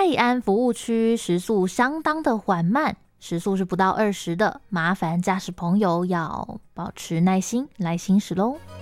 泰安服务区时速相当的缓慢，时速是不到20的，麻烦驾驶朋友要保持耐心来行驶咯。